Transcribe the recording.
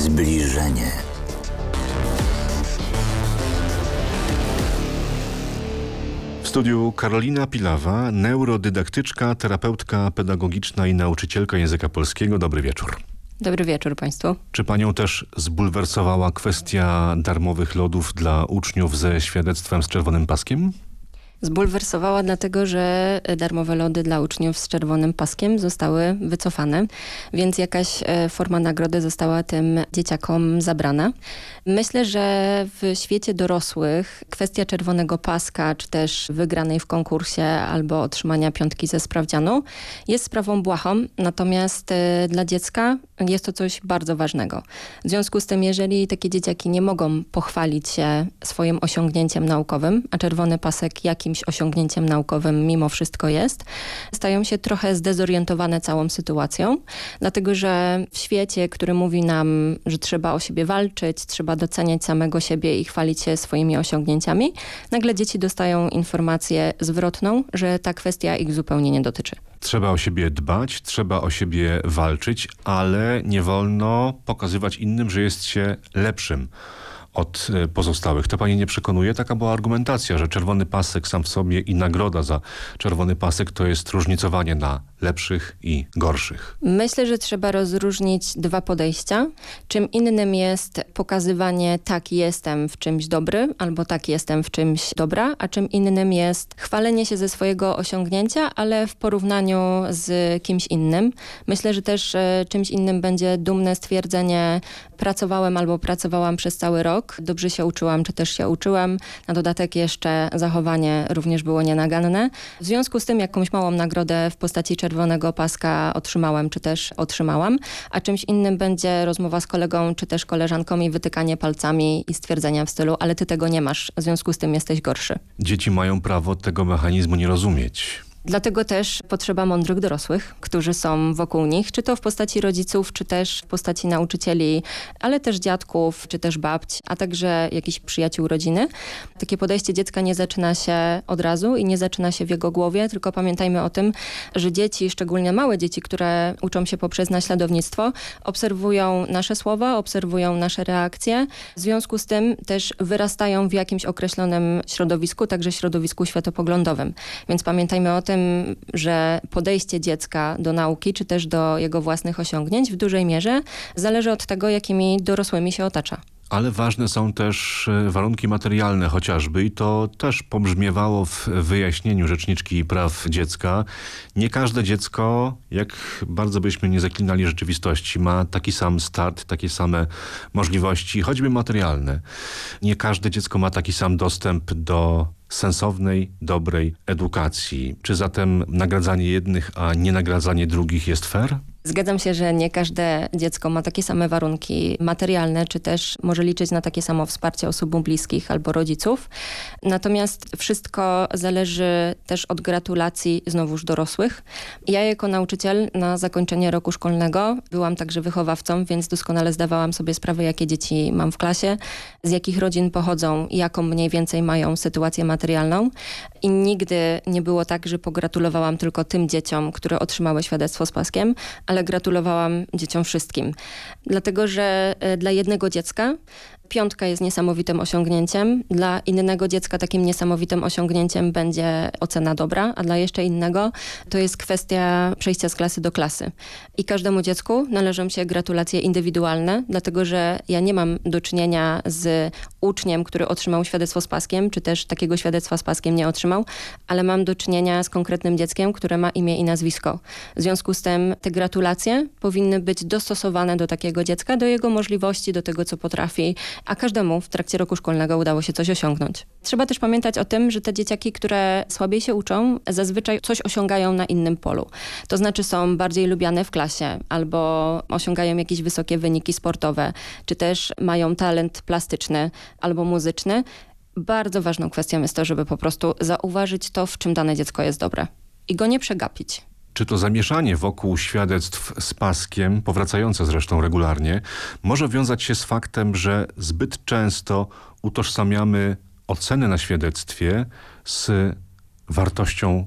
Zbliżenie. W studiu Karolina Pilawa, neurodydaktyczka, terapeutka pedagogiczna i nauczycielka języka polskiego. Dobry wieczór. Dobry wieczór Państwu. Czy Panią też zbulwersowała kwestia darmowych lodów dla uczniów ze świadectwem z czerwonym paskiem? Zbulwersowała dlatego, że darmowe lody dla uczniów z czerwonym paskiem zostały wycofane, więc jakaś forma nagrody została tym dzieciakom zabrana. Myślę, że w świecie dorosłych kwestia czerwonego paska, czy też wygranej w konkursie albo otrzymania 5 ze sprawdzianu jest sprawą błahą, natomiast dla dziecka jest to coś bardzo ważnego. W związku z tym, jeżeli takie dzieciaki nie mogą pochwalić się swoim osiągnięciem naukowym, a czerwony pasek jakimś osiągnięciem naukowym mimo wszystko jest, stają się trochę zdezorientowane całą sytuacją, dlatego że w świecie, który mówi nam, że trzeba o siebie walczyć, trzeba doceniać samego siebie i chwalić się swoimi osiągnięciami, nagle dzieci dostają informację zwrotną, że ta kwestia ich zupełnie nie dotyczy. Trzeba o siebie dbać, trzeba o siebie walczyć, ale nie wolno pokazywać innym, że jest się lepszym od pozostałych. To Pani nie przekonuje? Taka była argumentacja, że czerwony pasek sam w sobie i nagroda za czerwony pasek to jest różnicowanie na lepszych i gorszych. Myślę, że trzeba rozróżnić dwa podejścia. Czym innym jest pokazywanie tak jestem w czymś dobry albo tak jestem w czymś dobra, a czym innym jest chwalenie się ze swojego osiągnięcia, ale w porównaniu z kimś innym. Myślę, że też czymś innym będzie dumne stwierdzenie pracowałem albo pracowałam przez cały rok, dobrze się uczyłam, czy też się uczyłam. Na dodatek jeszcze zachowanie również było nienaganne. W związku z tym jakąś małą nagrodę w postaci czerwonego paska otrzymałem, czy też otrzymałam, a czymś innym będzie rozmowa z kolegą, czy też koleżanką i wytykanie palcami i stwierdzenia w stylu, ale ty tego nie masz, w związku z tym jesteś gorszy. Dzieci mają prawo tego mechanizmu nie rozumieć. Dlatego też potrzeba mądrych dorosłych, którzy są wokół nich, czy to w postaci rodziców, czy też w postaci nauczycieli, ale też dziadków, czy też babć, a także jakichś przyjaciół rodziny. Takie podejście dziecka nie zaczyna się od razu i nie zaczyna się w jego głowie, tylko pamiętajmy o tym, że dzieci, szczególnie małe dzieci, które uczą się poprzez naśladownictwo, obserwują nasze słowa, obserwują nasze reakcje. W związku z tym też wyrastają w jakimś określonym środowisku, także środowisku światopoglądowym. Więc pamiętajmy o tym, że podejście dziecka do nauki, czy też do jego własnych osiągnięć w dużej mierze zależy od tego, jakimi dorosłymi się otacza. Ale ważne są też warunki materialne chociażby i to też pobrzmiewało w wyjaśnieniu Rzeczniczki Praw Dziecka. Nie każde dziecko, jak bardzo byśmy nie zaklinali rzeczywistości, ma taki sam start, takie same możliwości, choćby materialne. Nie każde dziecko ma taki sam dostęp do sensownej, dobrej edukacji. Czy zatem nagradzanie jednych, a nie nagradzanie drugich jest fair? Zgadzam się, że nie każde dziecko ma takie same warunki materialne, czy też może liczyć na takie samo wsparcie osób mu bliskich albo rodziców. Natomiast wszystko zależy też od gratulacji znowuż dorosłych. Ja jako nauczyciel na zakończenie roku szkolnego byłam także wychowawcą, więc doskonale zdawałam sobie sprawę, jakie dzieci mam w klasie, z jakich rodzin pochodzą i jaką mniej więcej mają sytuację materialną. I nigdy nie było tak, że pogratulowałam tylko tym dzieciom, które otrzymały świadectwo z paskiem, ale gratulowałam dzieciom wszystkim. Dlatego, że dla jednego dziecka 5 jest niesamowitym osiągnięciem, dla innego dziecka takim niesamowitym osiągnięciem będzie ocena dobra, a dla jeszcze innego to jest kwestia przejścia z klasy do klasy. I każdemu dziecku należą się gratulacje indywidualne, dlatego że ja nie mam do czynienia z uczniem, który otrzymał świadectwo z paskiem, czy też takiego świadectwa z paskiem nie otrzymał, ale mam do czynienia z konkretnym dzieckiem, które ma imię i nazwisko. W związku z tym te gratulacje powinny być dostosowane do takiego dziecka, do jego możliwości, do tego, co potrafi, a każdemu w trakcie roku szkolnego udało się coś osiągnąć. Trzeba też pamiętać o tym, że te dzieciaki, które słabiej się uczą, zazwyczaj coś osiągają na innym polu. To znaczy są bardziej lubiane w klasie, albo osiągają jakieś wysokie wyniki sportowe, czy też mają talent plastyczny albo muzyczny. Bardzo ważną kwestią jest to, żeby po prostu zauważyć to, w czym dane dziecko jest dobre i go nie przegapić. Czy to zamieszanie wokół świadectw z paskiem, powracające zresztą regularnie, może wiązać się z faktem, że zbyt często utożsamiamy oceny na świadectwie z wartością